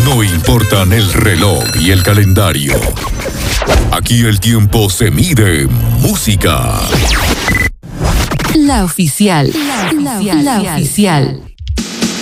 No importan el reloj y el calendario. Aquí el tiempo se mide en música. La oficial. La oficial.